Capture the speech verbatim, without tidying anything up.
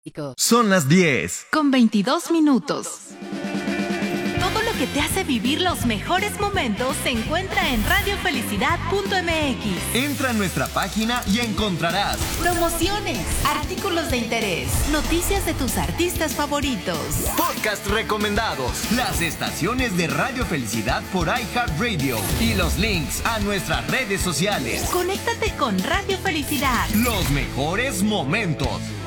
Pronóstico. Son las diez. Con veintidós minutos. Todo lo que te hace vivir los mejores momentos se encuentra en radio felicidad punto m x. Entra a nuestra página y encontrarás promociones, artículos de interés, noticias de tus artistas favoritos, podcast recomendados, las estaciones de Radio Felicidad por iHeartRadio y los links a nuestras redes sociales. Conéctate con Radio Felicidad. Los mejores momentos.